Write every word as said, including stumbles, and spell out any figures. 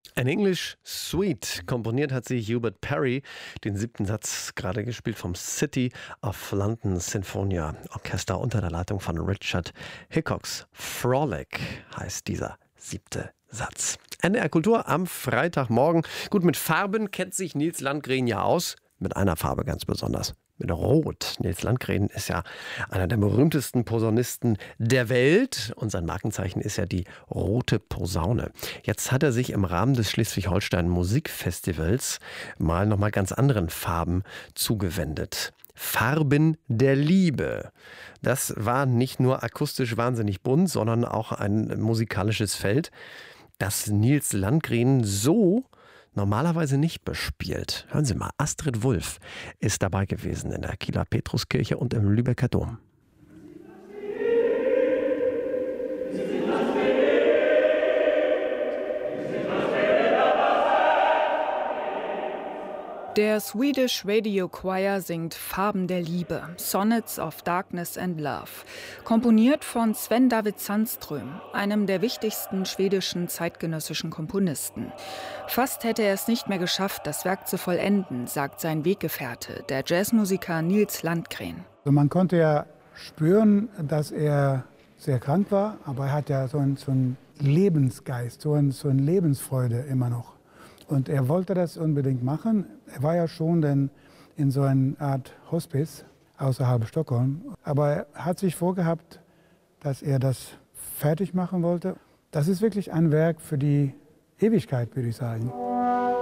An English Suite. Komponiert hat sie Hubert Parry. Den siebten Satz gerade gespielt vom City of London Sinfonia Orchester unter der Leitung von Richard Hickox. Frolic heißt dieser siebte Satz. N D R Kultur am Freitagmorgen. Gut, mit Farben kennt sich Nils Landgren ja aus. Mit einer Farbe ganz besonders. Mit Rot. Nils Landgren ist ja einer der berühmtesten Posaunisten der Welt und sein Markenzeichen ist ja die rote Posaune. Jetzt hat er sich im Rahmen des Schleswig-Holstein Musikfestivals mal nochmal ganz anderen Farben zugewendet. Farben der Liebe. Das war nicht nur akustisch wahnsinnig bunt, sondern auch ein musikalisches Feld, das Nils Landgren so normalerweise nicht bespielt. Hören Sie mal, Astrid Wulff ist dabei gewesen in der Kieler Petruskirche und im Lübecker Dom. Der Swedish Radio Choir singt Farben der Liebe, Sonnets of Darkness and Love, komponiert von Sven David Sandström, einem der wichtigsten schwedischen zeitgenössischen Komponisten. Fast hätte er es nicht mehr geschafft, das Werk zu vollenden, sagt sein Weggefährte, der Jazzmusiker Nils Landgren. Also man konnte ja spüren, dass er sehr krank war, aber er hat ja so einen, so einen Lebensgeist, so, ein, so eine Lebensfreude immer noch. Und er wollte das unbedingt machen. Er war ja schon dann in so einer Art Hospice außerhalb Stockholm. Aber er hat sich vorgehabt, dass er das fertig machen wollte. Das ist wirklich ein Werk für die Ewigkeit, würde ich sagen.